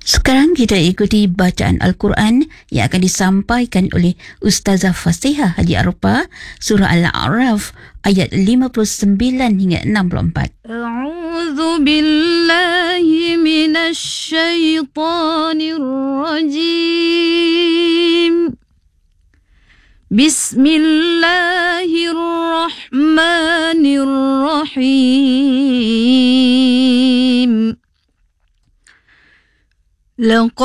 Sekarang kita ikuti bacaan Al-Quran yang akan disampaikan oleh Ustazah Fasihah Haji Arupah, Surah Al-A'raf ayat 59 hingga 64. A'udzu billahi minasy syaithanir rajim. Bismillahirrahmanirrahim.